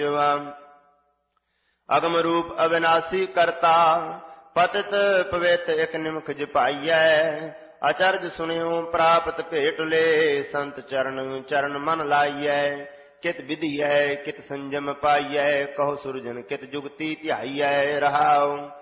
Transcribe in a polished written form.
ਅਗਮ ਰੂਪ ਅਵਿਨਾਸੀ ਕਰਤਾ, ਪਤਿਤ ਪਵਿੱਤ ਇਕ ਨਿਮਖ ਜਪਾਈਐ। ਅਚਰਜ ਸੁਣਿਓ ਪ੍ਰਾਪਤ ਭੇਟ ਲੇ, ਸੰਤ ਚਰਨ ਚਰਨ ਮਨ ਲਾਈਐ। ਕਿਤ ਵਿਧੀਐ ਕਿਤ ਸੰਜਮ ਪਾਈਐ, ਕਹੋ ਸੁਰਜਨ ਕਿਤ ਜੁਗਤੀ ਧਿਆਈਐ। ਰਹਾਉ